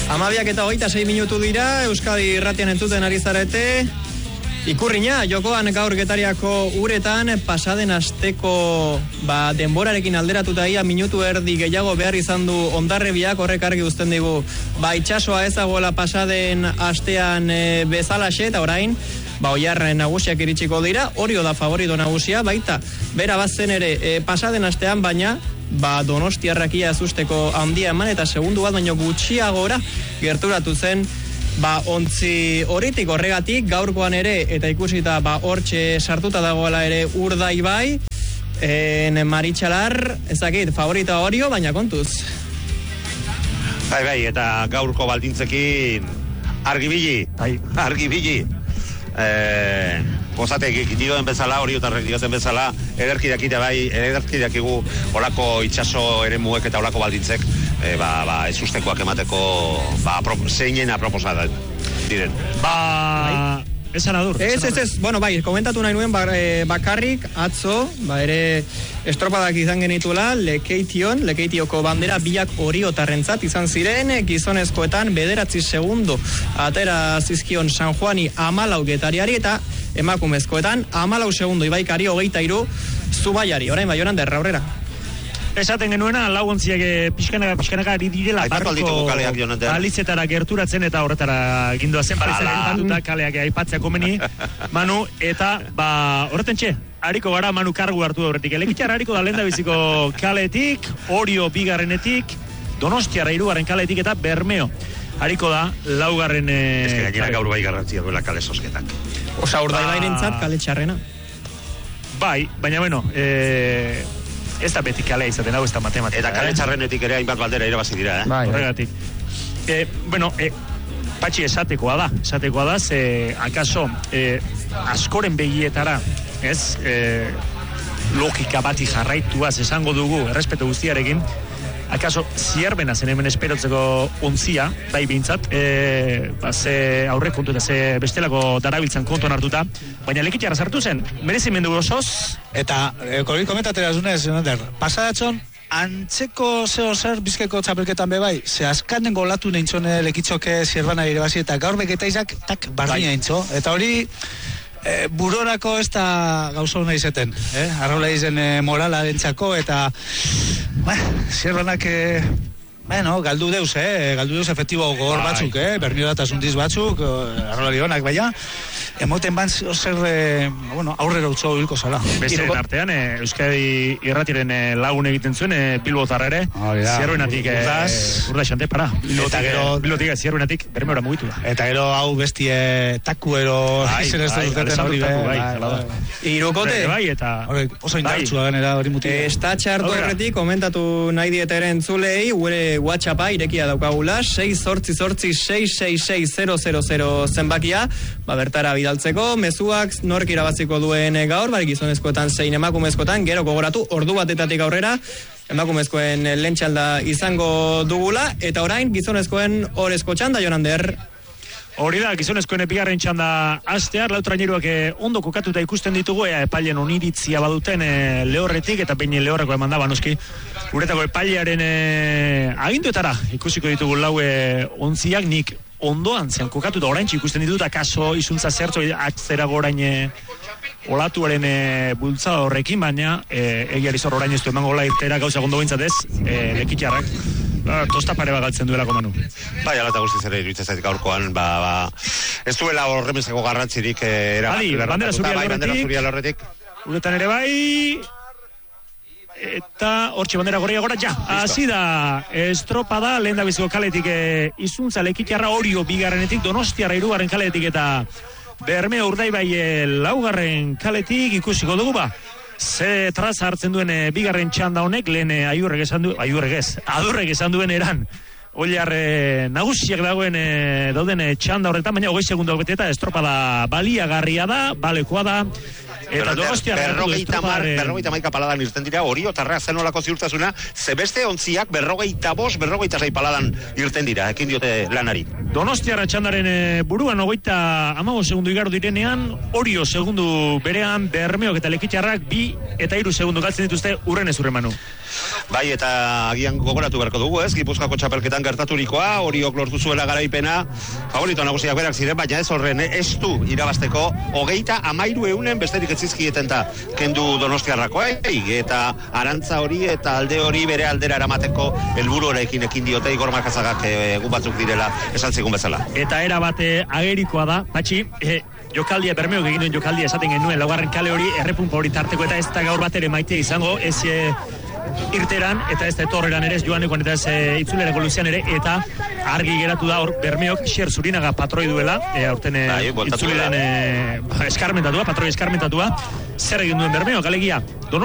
12:26 minutu dira, Euskadi Irratian entzuten ari zarete. Ikurriña, jokoan gaur Getariako uretan, pasaden asteko denborarekin alderatuta ia minutu erdi gehiago behar izan du Hondarribiak, horrek argi uzten digu itsasoa ezagoela pasaden astean bezalaxe, eta orain Oiarren nagusiak iritsiko dira, Orio da favorito nagusia, baita bera bazen ere pasaden astean, baina Donostiarrak ia azusteko handia eman, eta segundu bat baino gutxiagora gerturatu zen ontzi horitik. Horregatik gaurkoan ere, eta ikusita hortxe sartuta dagoela ere Urdaibai, Maritxalar, ezakit, favorita Orio, baina kontuz. Bai, eta gaurko baldintzekin argibili. Gozatek ikitioen bezala, Oriotarrek dioten bezala, ederkideak igu olako itxaso ere muek eta olako baldintzek ez ustekoak emateko zeinen aproposada diren. Esan adur. Ez. Bueno, komentatu nahi nuen bakarrik, atzo, ere estropadak izan genituela, Lekeitioko bandera biak Oriotarrentzat izan ziren, gizonezkoetan 9 segundo atera zizkion San Juani 14 Getariari, eta emakumezkoetan 14 segundo Ibaikari 23 Zubaiari. Orain Baionan derra aurrera. Esaten genuena, lauontziak pixkanaka ari direla barruko alizetara gerturatzen, eta horretara gindua zen parizera kaleak aipatzea komeni, Manu, eta horretan hariko gara Manu kargu hartu horretik. Lekitxar hariko da lehendabiziko kaletik, Orio bigarrenetik, Donostiarra 3. kaletik, eta Bermeo hariko da 4. Ez que gainera gaur bai garrantzia duela kale sosketak. Osa, Urdaibairentzat kale txarrena. Bai, baina bueno, ez da beti kalea izaten, hau ez da matematika. Eta kale txarrenetik ere hainbat baldera irabazi dira, Horregatik. Patxi esatekoa da, ze akaso askoren begietara, logika bati jarraituaz esango dugu, errespetu guztiarekin, akaso zierbena zen hemen esperotzeko ontzia, bai bintzat, ze aurre kontu eta ze bestelako darabiltzan kontuan hartuta, baina Lekitxarra sartu zen, merezimendu osoz. Eta, komentatera zunez, pasadatxon, antzeko zer Bizkaiko txapelketan bebai, ze askanen golatu neintzone Lekitxoke zierbana irebazi, eta gaur beketaizak bardina intzo, eta hori burorako ez da gauza hona izeten, arraula izen morala dentzako, eta zierbanak galdu deuz efektibo gogor batzuk, Berniora eta Zundiz batzuk, arrolari honak baina, emoten zer aurrera utzo bilko zala. Beste artean, Euskadi Irratiren lagun egiten zuen, Bilbotarra ere, zierbenatik Urda xante, para. Bilotik zierbenatik Bermeora mugitu da. Eta gero hau bestie takuero izen ez duten hori Irukote. Oso indartsua ganera hori mutu. Estatxartu horretik, komentatu nahi dieteren zulei, gure WhatsAppa irekia daukagula, 688-666-000 zenbakia, bertara bidaltzeko, mezuak nork irabaziko duen gaur, gizonezkoetan zein emakumezkoetan, gero gogoratu, ordu batetatik aurrera, emakumezkoen lehen txalda izango dugula, eta orain gizonezkoen orezko txanda, Jonander. Hori da, gizonezkoen bigarren txanda hastear, lautraineruak ondo kokatuta ikusten ditugu, epailen oniritzia baduten lehorretik, eta behin lehorreko eman da, noski, guretako epailearen aginduetara ikusiko ditugu ontziak, nik ondoan zean kokatuta oraintxe ikusten ditut, akaso izuntza zertzo atzera gorain olatuaren bultzada horrekin, baina egiari zor orain ez du emango irtera gauza gondo bintzatez, Lekitxarrak tosta pare galtzen duelako, Manu. Bai, alata guztiz ere iruditzen zait gaurkoan, ez duela horremezeko garrantzirik bandera zuria lorretik. Uretan ere bai, eta hortxe bandera gorria gora, hasi da estropada, lehen da biziko kaletik izuntza Lekitxarra, Orio bigarrenetik, Donostiarra 3. kaletik, eta Bermeo Urdaibai 4. kaletik ikusiko dugu ze traza hartzen duen bigarren txanda honek, lehen adurrek esan duen eran Oilar nagusiak dauden txanda horretan, baina 20 segundo beteta estropada baliagarria da, balekoa da, Eta Donostia berrogeita maika paladan irten dira, hori otarra zenolako ziurtasuna, zebeste ontziak berrogeita sei paladan irten dira, ekin diote lanari. Donostiarra txandaren buruan 35 segundu igaro direnean, Orio segundu berean, Bermeok eta Lekitxarrak 2 eta 3 segundu galtzen dituzte urrenez urremanu. Bai, eta agian gogoratu beharko dugu, ez? Gipuzkoako txapelketan gertaturikoa, Oriok lortu zuela garaipena, favorito nagusiak berak ziren, baina ez horren, ez du irabazteko 33 besterik etzizkieten eta kendu Donostiarrakoa, eta Arantza hori eta alde hori bere aldera eramateko helburu honekin ekin diote Igor Markazagak egun batzuk direla esan zigun bezala. Eta era bate agerikoa da, Patxi, jokaldia Bermeok egin duen jokaldia esaten genuen laugarren kale hori errepunpa hori tarteko eta ez da gaur bat ere maite izango, ez irteran eta ez da etorreran ere ez joaneko eta ez itzulerako luzean ere, eta argi geratu da hor Bermeok Xer Zurinaga patroi duela, aurten itzuleren eskarmentatua, patroi eskarmentatua, zer egin duen Bermeok, alegia